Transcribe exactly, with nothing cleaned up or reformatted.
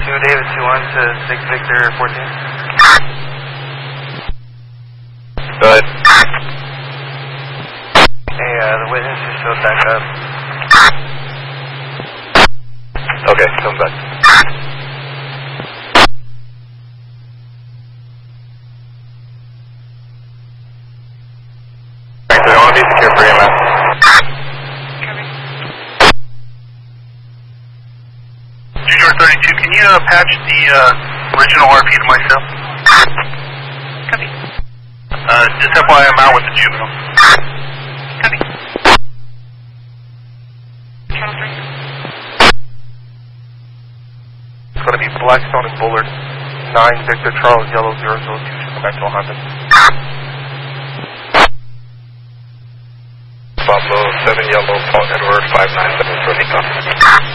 two David two one to six Victor fourteen. Go ahead. Hey, uh, the witness is still back up. Okay, come back. Alright, so we want to be secure for E M S. Junior thirty-two, can you uh, patch the uh, original R P to myself? Copy. Uh, just F Y I, I'm out with the juvenile. Copy. Channel three. It's going to be Blackstone and Bullard. nine Victor Charles Yellow zero zero two. Back to Honda. Buffalo seven Yellow Paul Edward five nine seven for Nico.